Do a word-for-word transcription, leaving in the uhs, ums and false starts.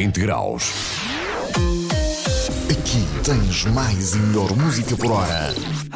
vinte graus. Aqui tens mais e melhor música por hora.